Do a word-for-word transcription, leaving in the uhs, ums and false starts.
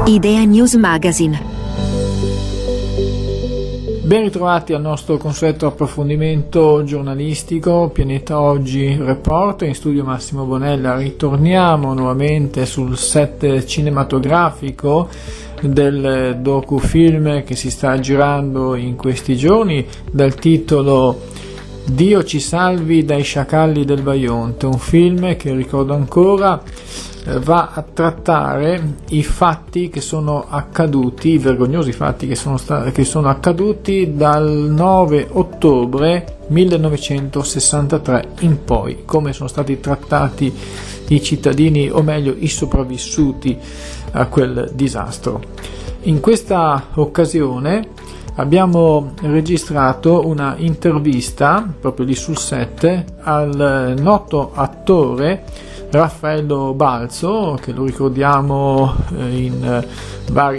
Idea News Magazine. Ben ritrovati al nostro consueto approfondimento giornalistico Pianeta Oggi Report. In studio Massimo Bonella. Ritorniamo nuovamente sul set cinematografico del docufilm che si sta girando in questi giorni dal titolo Dio ci salvi dai sciacalli del Vajont, un film che, ricordo ancora, va a trattare i fatti che sono accaduti, i vergognosi fatti che sono, stati, che sono accaduti dal nove ottobre millenovecentosessantatré in poi, come sono stati trattati i cittadini, o meglio i sopravvissuti a quel disastro. In questa occasione abbiamo registrato una intervista proprio lì sul set al noto attore Raffaello Balzo, che lo ricordiamo in vari